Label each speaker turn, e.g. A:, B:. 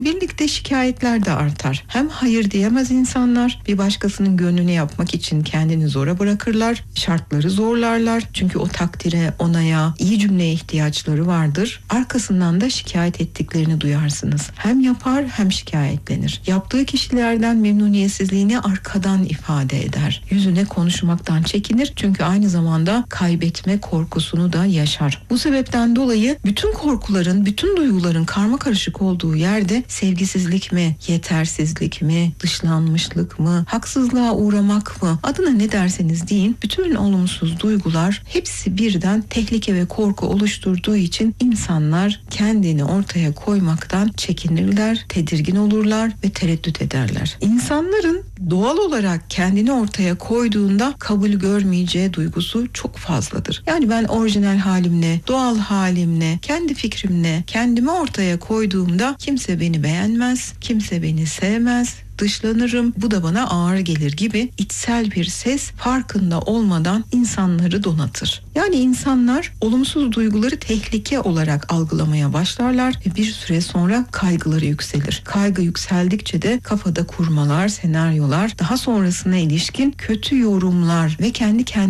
A: Birlikte şikayetler de artar. Hem hayır diyemez insanlar, bir başkasının gönlünü yapmak için kendini zora bırakırlar, şartları zorlarlar. Çünkü o takdire, onaya, iyi cümleye ihtiyaçları vardır. Arkasından da şikayet ettiklerini duyarsınız. Hem yapar hem şikayetlenir. Yaptığı kişilerden memnuniyetsizliğini arkadan ifade eder. Yüzüne konuşmaktan çekinir çünkü aynı zamanda kaybetme korkusunu da yaşar. Bu sebepten dolayı bütün korkuların, bütün duyguların karmakarışık olduğu yerde sevgisizlik mi, yetersizlik mi, dışlanmışlık mı, haksızlığa uğramak mı, adına ne derseniz deyin, bütün olumsuz duygular hepsi birden tehlike ve korku oluşturduğu için insanlar kendini ortaya koymaktan çekinirler, tedirgin olurlar ve tereddüt ederler. İnsanların doğal olarak kendini ortaya koyduğunda kabul görmeyeceği duygusu çok fazladır. Yani ben orijinal halimle, doğal halimle, kendi fikrimle kendimi ortaya koyduğumda kimse beni beğenmez, kimse beni sevmez, dışlanırım, bu da bana ağır gelir gibi içsel bir ses farkında olmadan insanları donatır. Yani insanlar olumsuz duyguları tehlike olarak algılamaya başlarlar ve bir süre sonra kaygıları yükselir. Kaygı yükseldikçe de kafada kurmalar, senaryolar, daha sonrasına ilişkin kötü yorumlar ve kendi